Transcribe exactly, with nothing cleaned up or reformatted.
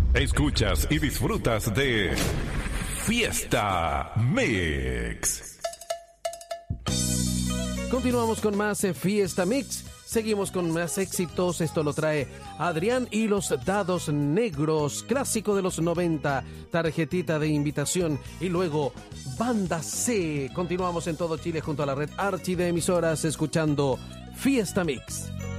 Escuchas y disfrutas de Fiesta Mix. Continuamos con más eh, Fiesta Mix. Seguimos con más éxitos. Esto lo trae Adrián y los Dados Negros, clásico de los noventa, tarjetita de invitación. Y luego Banda C. Continuamos en todo Chile junto a la red Archi de emisoras escuchando Fiesta Mix.